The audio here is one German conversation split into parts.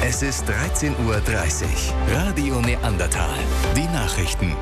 Es ist 13:30 Uhr. Radio Neandertal. Die Nachrichten.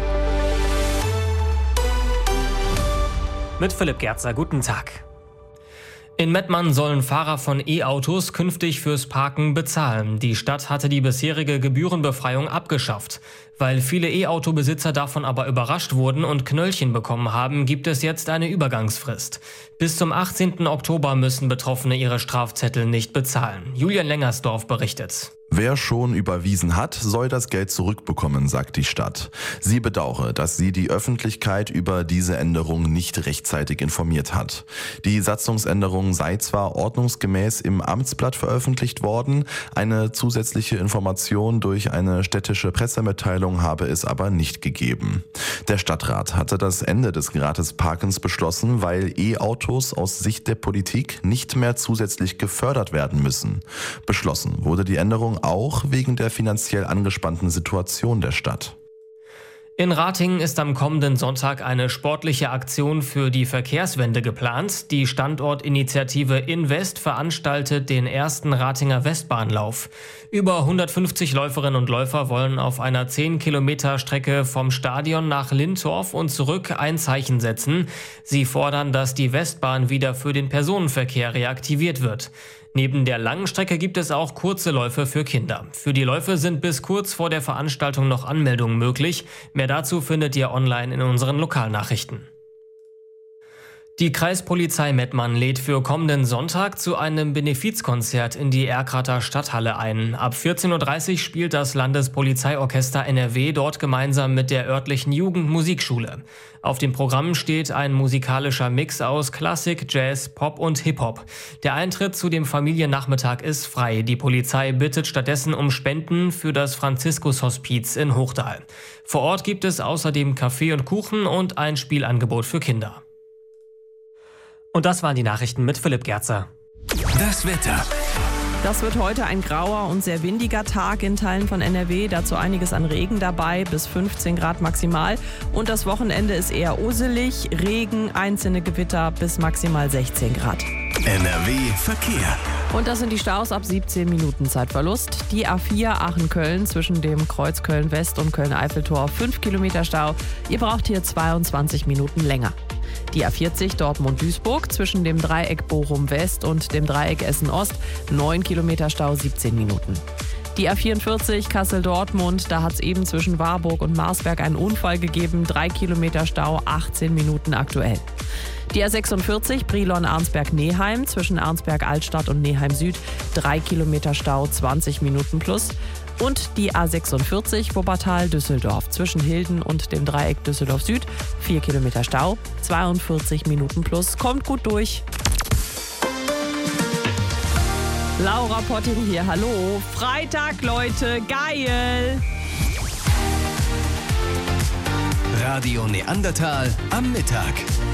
Mit Philipp Gerzer, guten Tag. In Mettmann sollen Fahrer von E-Autos künftig fürs Parken bezahlen. Die Stadt hatte die bisherige Gebührenbefreiung abgeschafft. Weil viele E-Auto-Besitzer davon aber überrascht wurden und Knöllchen bekommen haben, gibt es jetzt eine Übergangsfrist. Bis zum 18. Oktober müssen Betroffene ihre Strafzettel nicht bezahlen. Julian Lengersdorf berichtet. Wer schon überwiesen hat, soll das Geld zurückbekommen, sagt die Stadt. Sie bedauere, dass sie die Öffentlichkeit über diese Änderung nicht rechtzeitig informiert hat. Die Satzungsänderung sei zwar ordnungsgemäß im Amtsblatt veröffentlicht worden, eine zusätzliche Information durch eine städtische Pressemitteilung habe es aber nicht gegeben. Der Stadtrat hatte das Ende des Gratisparkens beschlossen, weil E-Autos aus Sicht der Politik nicht mehr zusätzlich gefördert werden müssen. Beschlossen wurde die Änderung auch wegen der finanziell angespannten Situation der Stadt. In Ratingen ist am kommenden Sonntag eine sportliche Aktion für die Verkehrswende geplant. Die Standortinitiative Invest veranstaltet den ersten Ratinger Westbahnlauf. Über 150 Läuferinnen und Läufer wollen auf einer 10 Kilometer Strecke vom Stadion nach Lintorf und zurück ein Zeichen setzen. Sie fordern, dass die Westbahn wieder für den Personenverkehr reaktiviert wird. Neben der langen Strecke gibt es auch kurze Läufe für Kinder. Für die Läufe sind bis kurz vor der Veranstaltung noch Anmeldungen möglich. Mehr dazu findet ihr online in unseren Lokalnachrichten. Die Kreispolizei Mettmann lädt für kommenden Sonntag zu einem Benefizkonzert in die Erkrater Stadthalle ein. Ab 14:30 Uhr spielt das Landespolizeiorchester NRW dort gemeinsam mit der örtlichen Jugendmusikschule. Auf dem Programm steht ein musikalischer Mix aus Klassik, Jazz, Pop und Hip-Hop. Der Eintritt zu dem Familiennachmittag ist frei. Die Polizei bittet stattdessen um Spenden für das Franziskus-Hospiz in Hochdahl. Vor Ort gibt es außerdem Kaffee und Kuchen und ein Spielangebot für Kinder. Und das waren die Nachrichten mit Philipp Gerzer. Das Wetter. Das wird heute ein grauer und sehr windiger Tag in Teilen von NRW. Dazu einiges an Regen dabei, bis 15 Grad maximal. Und das Wochenende ist eher uselig, Regen, einzelne Gewitter bis maximal 16 Grad. NRW Verkehr. Und das sind die Staus ab 17 Minuten Zeitverlust. Die A4 Aachen-Köln zwischen dem Kreuz Köln-West und Köln-Eiffeltor 5 Kilometer Stau. Ihr braucht hier 22 Minuten länger. Die A40 Dortmund-Duisburg zwischen dem Dreieck Bochum-West und dem Dreieck Essen-Ost 9 Kilometer Stau, 17 Minuten. Die A44 Kassel-Dortmund, da hat es eben zwischen Warburg und Marsberg einen Unfall gegeben, 3 Kilometer Stau, 18 Minuten aktuell. Die A46 Brilon-Arnsberg-Neheim zwischen Arnsberg-Altstadt und Neheim-Süd 3 Kilometer Stau, 20 Minuten plus. Und die A46 Wuppertal-Düsseldorf zwischen Hilden und dem Dreieck Düsseldorf-Süd 4 Kilometer Stau, 42 Minuten plus. Kommt gut durch. Laura Potting hier, hallo. Freitag, Leute, geil. Radio Neandertal am Mittag.